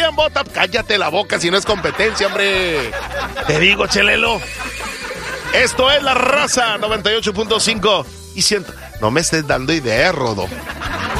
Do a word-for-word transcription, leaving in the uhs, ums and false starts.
William Bota. Cállate la boca si no es competencia, hombre. Te digo, Chelelo. Esto es La Raza noventa y ocho punto cinco y ciento. No me estés dando idea, Rodo.